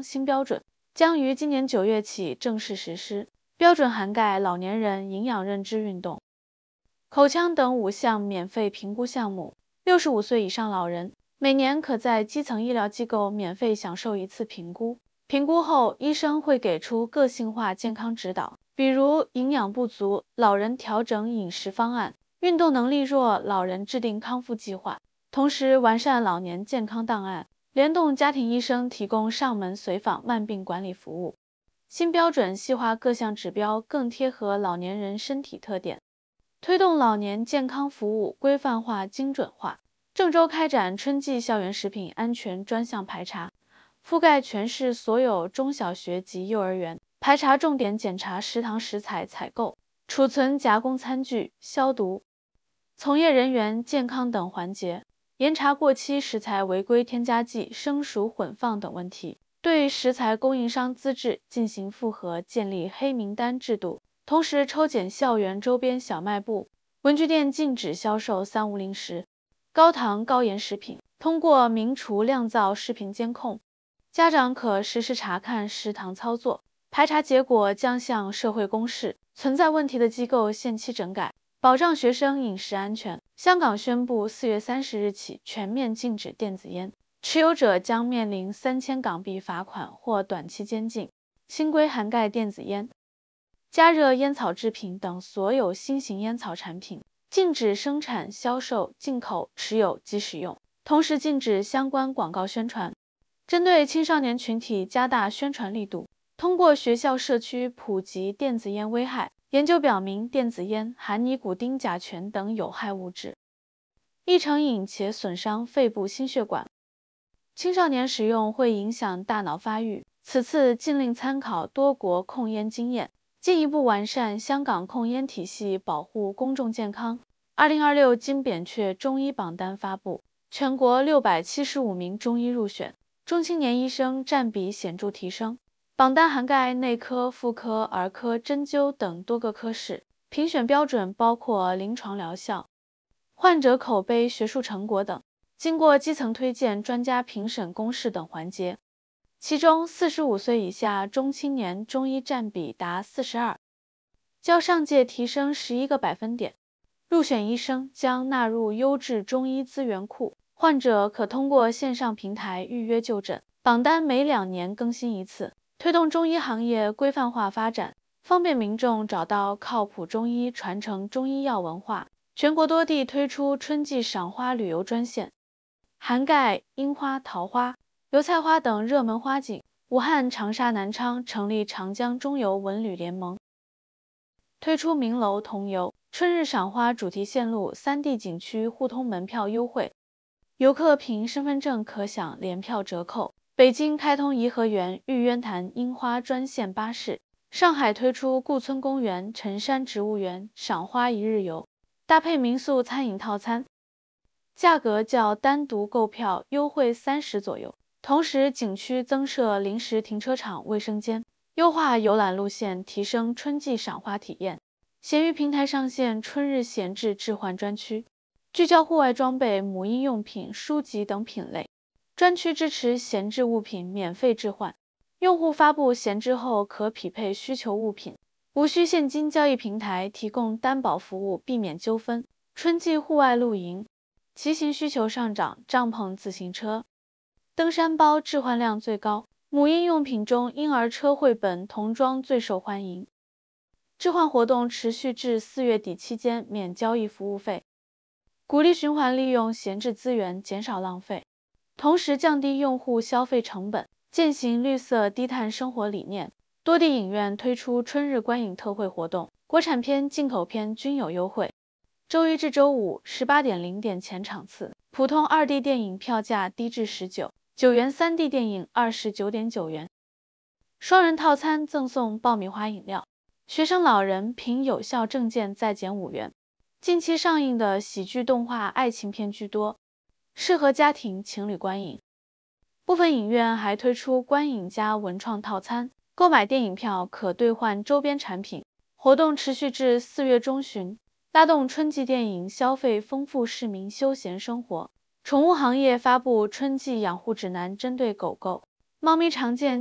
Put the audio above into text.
新标准将于今年9月起正式实施，标准涵盖老年人营养认知运动、口腔等5项免费评估项目。65岁以上老人每年可在基层医疗机构免费享受1次评估，评估后医生会给出个性化健康指导，比如营养不足，老人调整饮食方案；运动能力弱，老人制定康复计划。同时完善老年健康档案，联动家庭医生提供上门随访慢病管理服务。新标准细化各项指标，更贴合老年人身体特点，推动老年健康服务规范化、精准化。郑州开展春季校园食品安全专项排查，覆盖全市所有中小学及幼儿园，排查重点检查食堂食材采购、储存、加工餐具、消毒、从业人员健康等环节，严查过期食材违规添加剂、生熟混放等问题，对食材供应商资质进行复核，建立黑名单制度。同时抽检校园周边小卖部、文具店，禁止销售3无零食、高糖高盐食品。通过明厨亮灶视频监控，家长可实时查看食堂操作，排查结果将向社会公示，存在问题的机构限期整改，保障学生饮食安全。香港宣布4月30日起全面禁止电子烟，持有者将面临3000港币罚款或短期监禁。新规涵盖电子烟、加热烟草制品等所有新型烟草产品，禁止生产、销售、进口、持有及使用，同时禁止相关广告宣传。针对青少年群体加大宣传力度，通过学校社区普及电子烟危害。研究表明，电子烟含尼古丁、甲醛等有害物质，易成瘾且损伤肺部心血管，青少年使用会影响大脑发育。此次禁令参考多国控烟经验，进一步完善香港控烟体系，保护公众健康。2026金扁鹊中医榜单发布，全国675名中医入选，中青年医生占比显著提升。榜单涵盖内科、妇科、儿科、针灸等多个科室，评选标准包括临床疗效、患者口碑、学术成果等，经过基层推荐、专家评审、公示等环节。其中45岁以下中青年中医占比达42%，较上届提升11个百分点。入选医生将纳入优质中医资源库，患者可通过线上平台预约就诊。榜单每2年更新1次，推动中医行业规范化发展，方便民众找到靠谱中医，传承中医药文化。全国多地推出春季赏花旅游专线，涵盖樱花、桃花、油菜花等热门花景。武汉、长沙、南昌成立长江中游文旅联盟，推出名楼同游、春日赏花主题线路，3地景区互通门票优惠，游客凭身份证可享联票折扣。北京开通颐和园、玉渊潭樱花专线巴士，上海推出顾村公园、辰山植物园赏花1日游，搭配民宿餐饮套餐，价格较单独购票优惠30%左右。同时，景区增设临时停车场、卫生间，优化游览路线，提升春季赏花体验。闲鱼平台上线春日闲置置换专区，聚焦户外装备、母婴用品、书籍等品类。专区支持闲置物品免费置换，用户发布闲置后可匹配需求物品，无需现金交易。平台提供担保服务，避免纠纷。春季户外露营、骑行需求上涨，帐篷、自行车、登山包置换量最高。母婴用品中，婴儿车绘本童装最受欢迎。置换活动持续至4月底期间，免交易服务费，鼓励循环利用闲置资源，减少浪费，同时降低用户消费成本，践行绿色低碳生活理念。多地影院推出春日观影特惠活动，国产片、进口片均有优惠。周一至周五18点0点前场次，普通2D 电影票价低至19元，3D 电影29.9元。双人套餐赠送爆米花饮料，学生老人凭有效证件再减5元。近期上映的喜剧动画爱情片居多，适合家庭情侣观影。部分影院还推出观影加文创套餐，购买电影票可兑换周边产品。活动持续至4月中旬，拉动春季电影消费，丰富市民休闲生活。宠物行业发布春季养护指南，针对狗狗、猫咪常见